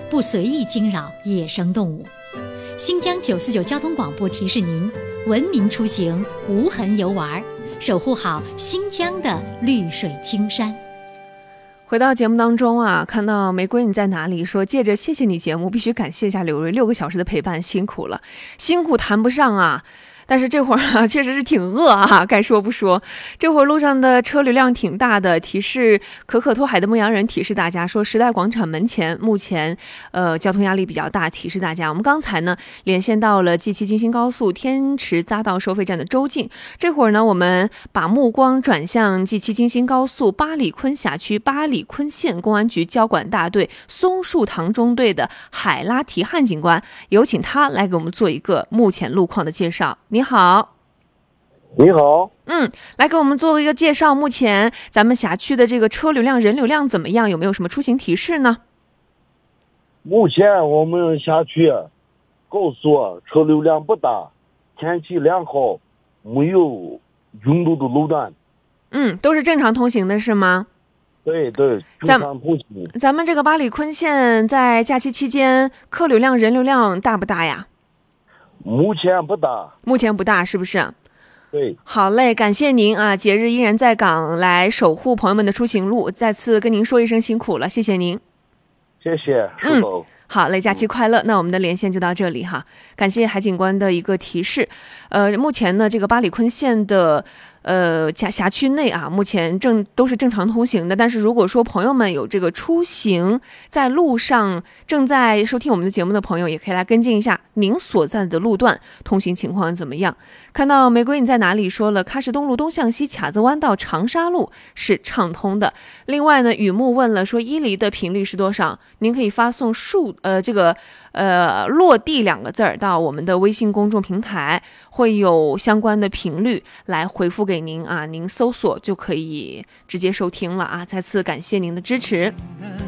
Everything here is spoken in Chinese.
不随意惊扰野生动物。新疆949交通广播提示您：文明出行，无痕游玩，守护好新疆的绿水青山。 回到节目当中啊，看到玫瑰你在哪里说，借着谢谢你节目，必须感谢一下柳瑞6个小时的陪伴，辛苦了，辛苦谈不上啊。但是这会儿啊，确实是挺饿啊，该说不说。这会儿路上的车流量挺大的，提示可可托海的牧羊人提示大家说，时代广场门前目前交通压力比较大，提示大家。我们刚才呢连线到了 G7 京新高速天池匝道收费站的周静，这会儿呢我们把目光转向 G7 京新高速八里坤辖区八里坤县公安局交管大队松树塘中队的海拉提汉警官，有请他来给我们做一个目前路况的介绍。你好。 你好。 来给我们做一个介绍，目前咱们辖区的这个车流量人流量怎么样，有没有什么出行提示呢？ 目前我们辖区高速车流量不大，天气良好，没有拥堵的路段。 都是正常通行的是吗？ 对，正常通行。 咱们这个八里坤县在假期期间客流量人流量大不大呀？ 目前不大是不是？ 对。 好嘞，感谢您啊，节日依然在岗，来守护朋友们的出行路，再次跟您说一声辛苦了，谢谢您。 谢谢。 好嘞，假期快乐。那我们的连线就到这里哈，感谢海警官的一个提示。目前呢，这个八里坤县的辖区内啊，目前都是正常通行的。但是如果说朋友们有这个出行在路上正在收听我们的节目的朋友，也可以来跟进一下您所在的路段通行情况怎么样。看到玫瑰你在哪里说了，喀什东路东向西卡子湾到长沙路是畅通的。另外呢，雨木问了说伊犁的频率是多少，您可以发送落地2个字儿到我们的微信公众平台，会有相关的频率来回复给您啊，您搜索就可以直接收听了啊。再次感谢您的支持。